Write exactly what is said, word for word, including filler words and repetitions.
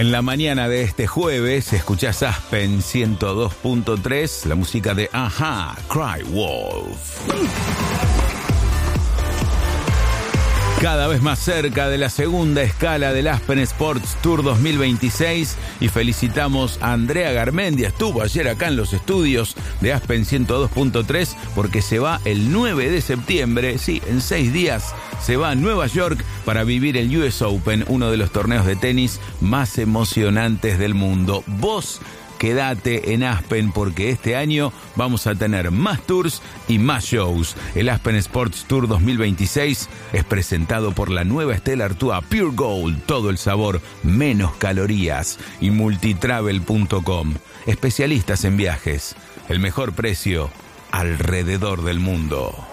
En la mañana de este jueves escuchás Aspen ciento dos punto tres, la música de Ajá, Cry Wolf. Cada vez más cerca de la segunda escala del Aspen Sports Tour dos mil veintiséis y felicitamos a Andrea Garmendia, estuvo ayer acá en los estudios de Aspen ciento dos punto tres porque se va el nueve de septiembre, sí, en seis días se va a Nueva York para vivir el U S Open, uno de los torneos de tenis más emocionantes del mundo. Vos quédate en Aspen porque este año vamos a tener más tours y más shows. El Aspen Sports Tour dos mil veintiséis es presentado por la nueva Stellar Tour Pure Gold, todo el sabor, menos calorías, y multitravel punto com. Especialistas en viajes, el mejor precio alrededor del mundo.